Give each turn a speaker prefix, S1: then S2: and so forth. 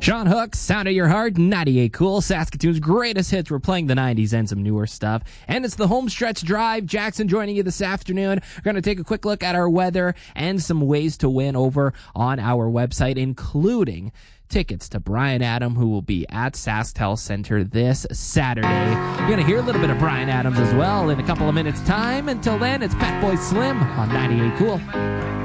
S1: Sean Hook, Sound of Your Heart, 98 Cool, Saskatoon's greatest hits. We're playing the 90s and some newer stuff. And it's the home stretch drive. Jackson joining you this afternoon. We're going to take a quick look at our weather and some ways to win over on our website, including tickets to Bryan Adams, who will be at SaskTel Center this Saturday. You're going to hear a little bit of Bryan Adams as well in a couple of minutes' time. Until then, it's Fatboy Slim on 98 Cool.